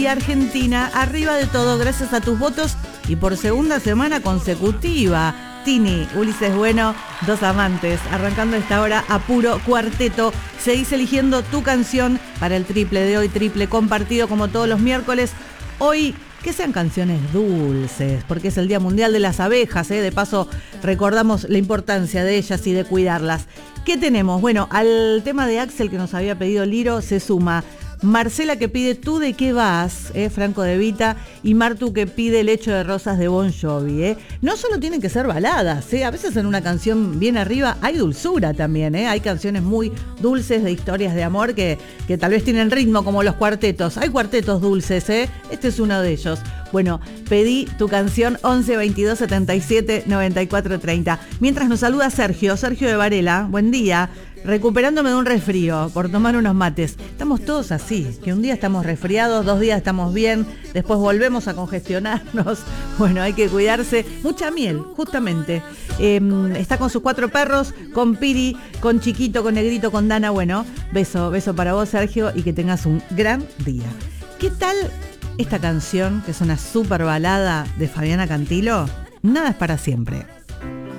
Y Argentina, arriba de todo, gracias a tus votos y por segunda semana consecutiva. Tini, Ulises Bueno, dos amantes, arrancando esta hora a puro cuarteto. Seguís eligiendo tu canción para el triple de hoy, triple compartido como todos los miércoles. Hoy, que sean canciones dulces, porque es el Día Mundial de las Abejas, De paso, recordamos la importancia de ellas y de cuidarlas. ¿Qué tenemos? Bueno, al tema de Axel que nos había pedido Liro se suma Marcela, que pide Tú de qué vas, Franco De Vita, y Martu, que pide El hecho de rosas de Bon Jovi. No solo tienen que ser baladas, a veces en una canción bien arriba hay dulzura también, hay canciones muy dulces de historias de amor que tal vez tienen ritmo como los cuartetos. Hay cuartetos dulces, este es uno de ellos. Bueno, pedí tu canción 11 22 77 94 30. Mientras nos saluda Sergio de Varela, buen día. Recuperándome de un resfrío por tomar unos mates. Estamos todos así, que un día estamos resfriados, 2 días estamos bien, después volvemos a congestionarnos. Bueno, hay que cuidarse. Mucha miel, justamente. Está con sus 4 perros, con Piri, con Chiquito, con Negrito, con Dana. Bueno, beso para vos, Sergio, y que tengas un gran día. ¿Qué tal esta canción, que es una súper balada de Fabiana Cantilo? Nada es para siempre.